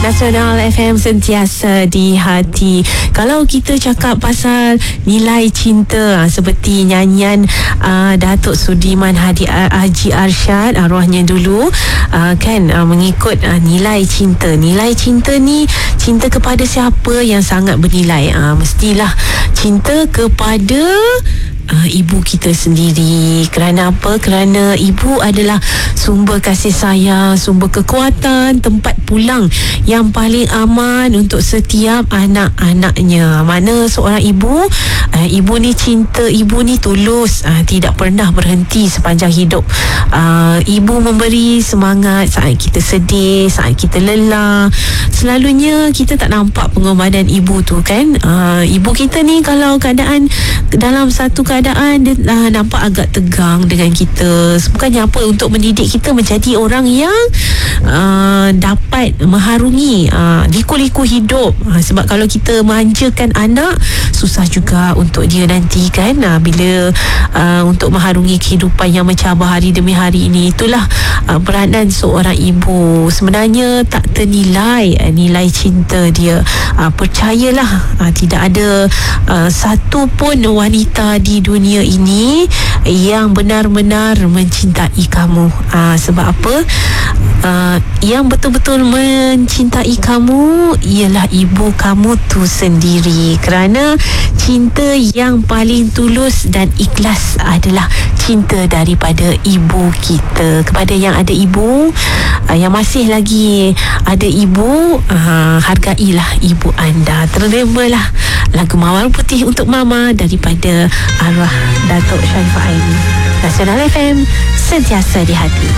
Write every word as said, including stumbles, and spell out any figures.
Nasional F M sentiasa di hati. Kalau kita cakap pasal nilai cinta, seperti nyanyian uh, Datuk Sudirman Hadi Haji Arsyad arwahnya dulu, uh, kan uh, mengikut uh, nilai cinta. Nilai cinta ni, cinta kepada siapa yang sangat bernilai? Uh, mestilah cinta kepada Uh, ibu kita sendiri. Kerana apa? Kerana ibu adalah sumber kasih sayang, sumber kekuatan, tempat pulang yang paling aman untuk setiap anak-anaknya. Mana seorang ibu, uh, ibu ni cinta, ibu ni tulus, uh, tidak pernah berhenti sepanjang hidup. uh, Ibu memberi semangat saat kita sedih, saat kita lelah. Selalunya kita tak nampak pengorbanan ibu tu, kan. uh, Ibu kita ni kalau keadaan dalam satu keadaan keadaan dia uh, nampak agak tegang dengan kita. Bukannya apa, untuk mendidik kita menjadi orang yang uh, dapat mengharungi uh, liku-liku hidup. uh, Sebab kalau kita manjakan anak, susah juga untuk dia nanti, kan, uh, bila uh, untuk mengharungi kehidupan yang mencabar hari demi hari ini. Itulah uh, peranan seorang ibu. Sebenarnya tak ternilai uh, nilai cinta dia. uh, Percayalah, uh, tidak ada uh, satu pun wanita di dunia ini yang benar-benar mencintai kamu. uh, Sebab apa? Uh, yang betul-betul mencintai kamu ialah ibu kamu tu sendiri. Kerana cinta yang paling tulus dan ikhlas adalah cinta daripada ibu kita. Kepada yang ada ibu, uh, yang masih lagi ada ibu, uh, hargailah ibu anda. Terimalah lagu Mawar Putih untuk Mama daripada arwah Datuk Sharifah Aini. Nasional F M sentiasa di hati.